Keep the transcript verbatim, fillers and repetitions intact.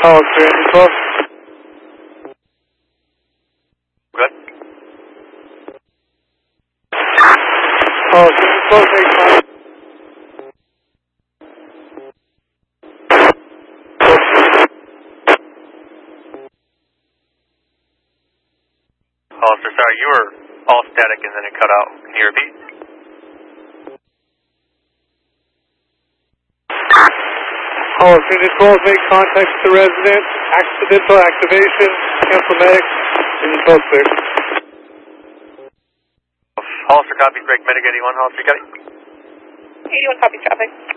Hollister, engine twelve. Good. Hollister, engine twelve, make contact. Hollister, sorry, you were all static and then it cut out. Can you repeat? Hollister, engine twelve, make contact with the resident. Accidental activation, cancel medic, engine twelve clear. Hollister, copy, break, medic eighty-one, Hollister, you got it? eighty-one, copy traffic.